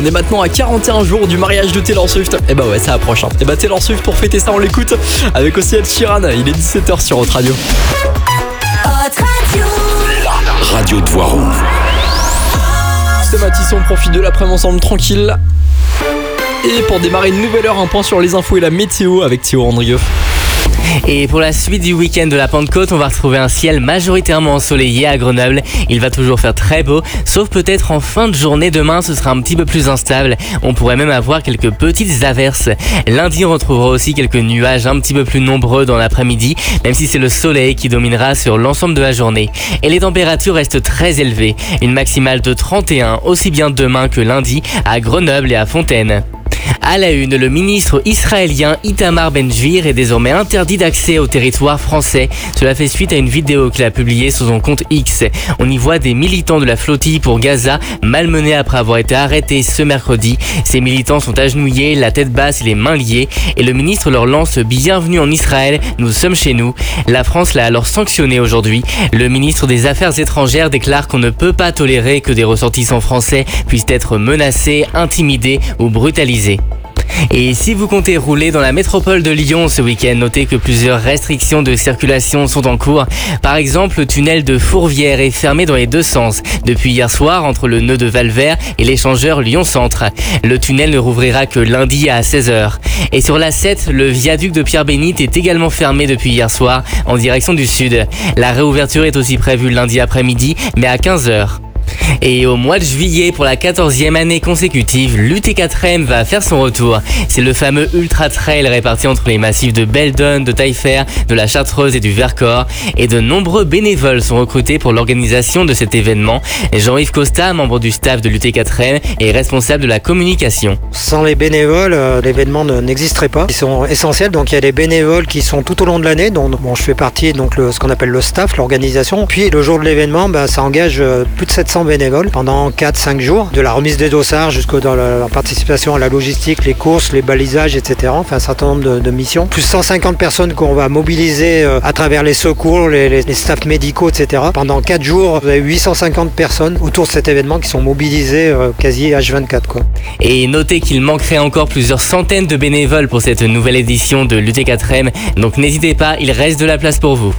On est maintenant à 41 jours du mariage de Taylor Swift. Et bah ouais, ça approche. Et bah Taylor Swift, pour fêter ça, on l'écoute avec aussi Ed Sheeran. Il est 17h sur Hot Radio. La radio de Voiron. Ce Matisson, on profite de l'après-midi ensemble tranquille. Et pour démarrer une nouvelle heure, un point sur les infos et la météo avec Théo Andrieux. Et pour la suite du week-end de la Pentecôte, on va retrouver un ciel majoritairement ensoleillé à Grenoble. Il va toujours faire très beau, sauf peut-être en fin de journée. Demain, ce sera un petit peu plus instable. On pourrait même avoir quelques petites averses. Lundi, on retrouvera aussi quelques nuages un petit peu plus nombreux dans l'après-midi, même si c'est le soleil qui dominera sur l'ensemble de la journée. Et les températures restent très élevées. Une maximale de 31, aussi bien demain que lundi, à Grenoble et à Fontaine. À la une, le ministre israélien Itamar Ben-Gvir est désormais interdit d'accès au territoire français. Cela fait suite à une vidéo qu'il a publiée sur son compte X. On y voit des militants de la flottille pour Gaza malmenés après avoir été arrêtés ce mercredi. Ces militants sont agenouillés, la tête basse et les mains liées. Et le ministre leur lance « Bienvenue en Israël, nous sommes chez nous ». La France l'a alors sanctionné aujourd'hui. Le ministre des Affaires étrangères déclare qu'on ne peut pas tolérer que des ressortissants français puissent être menacés, intimidés ou brutalisés. Et si vous comptez rouler dans la métropole de Lyon ce week-end, notez que plusieurs restrictions de circulation sont en cours. Par exemple, le tunnel de Fourvière est fermé dans les deux sens depuis hier soir entre le nœud de Valvert et l'échangeur Lyon-Centre. Le tunnel ne rouvrira que lundi à 16h. Et sur l'A7, le viaduc de Pierre-Bénite est également fermé depuis hier soir en direction du sud. La réouverture est aussi prévue lundi après-midi, mais à 15h. Et au mois de juillet, pour la 14e année consécutive, l'UT4M va faire son retour. C'est le fameux Ultra Trail réparti entre les massifs de Beldon, de Taillefer, de la Chartreuse et du Vercors. Et de nombreux bénévoles sont recrutés pour l'organisation de cet événement. Jean-Yves Costa, membre du staff de l'UT4M, est responsable de la communication. Sans les bénévoles, l'événement n'existerait pas. Ils sont essentiels, donc il y a des bénévoles qui sont tout au long de l'année. Donc je fais partie donc ce qu'on appelle le staff, l'organisation. Puis le jour de l'événement, ça engage plus de 700 bénévoles pendant 4-5 jours, de la remise des dossards jusqu'à la participation à la logistique, les courses, les balisages, etc. Enfin un certain nombre de missions. Plus 150 personnes qu'on va mobiliser à travers les secours, les staffs médicaux, etc. Pendant 4 jours, vous avez 850 personnes autour de cet événement qui sont mobilisées quasi H24, quoi. Et notez qu'il manquerait encore plusieurs centaines de bénévoles pour cette nouvelle édition de l'UT4M, donc n'hésitez pas, il reste de la place pour vous.